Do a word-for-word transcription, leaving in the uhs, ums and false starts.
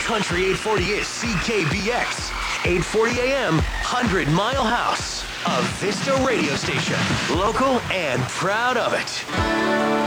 Country eight forty is C K B X. eight forty A M, one hundred Mile House. A Vista radio station. Local and proud of it.